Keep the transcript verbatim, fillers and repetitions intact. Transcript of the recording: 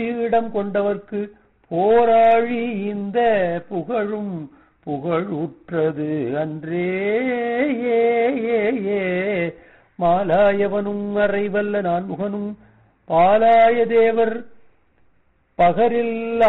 இடம் கொண்டவர்க்கு போராழி இந்த புகழும் புகழுற்றது அன்றே. மாலாயவனும் அறைவல்ல நான்முகனும் பாலாய தேவர் பகரில்